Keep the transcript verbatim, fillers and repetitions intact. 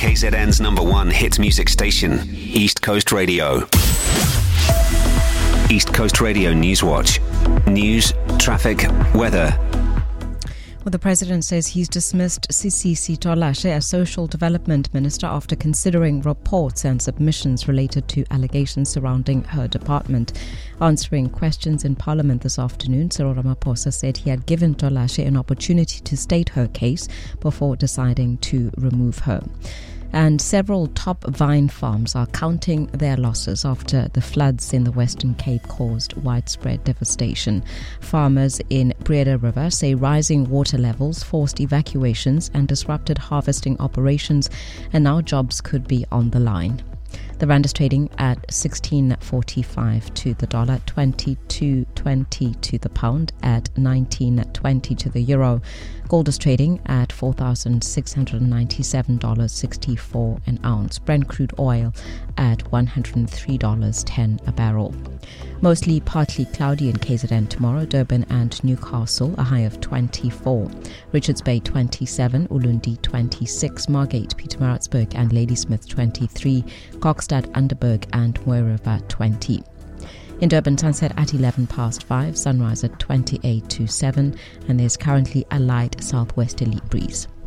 K Z N's number one hit music station, East Coast Radio. East Coast Radio News Watch. News, traffic, weather. Well, the President says he's dismissed Sisisi Tolashe as Social Development Minister after considering reports and submissions related to allegations surrounding her department. Answering questions in Parliament this afternoon, Cyril Ramaphosa said he had given Tolashe an opportunity to state her case before deciding to remove her. And several top vine farms are counting their losses after the floods in the Western Cape caused widespread devastation. Farmers in Breda River say rising water levels forced evacuations and disrupted harvesting operations, and now jobs could be on the line. The rand is trading at sixteen forty-five to the dollar, twenty-two twenty to the pound, at nineteen twenty to the euro. Gold is trading at four thousand six hundred ninety-seven dollars and sixty-four cents an ounce. Brent crude oil at one hundred three dollars and ten cents a barrel. Mostly partly cloudy in K Z N tomorrow. Durban and Newcastle, a high of twenty-four. Richards Bay twenty-seven, Ulundi twenty-six, Margate, Pietermaritzburg and Ladysmith twenty-three, Kokstad, Underberg and Mooi River twenty. In Durban, sunset at eleven past five, sunrise at twenty-eight to seven, and there's currently a light southwesterly breeze.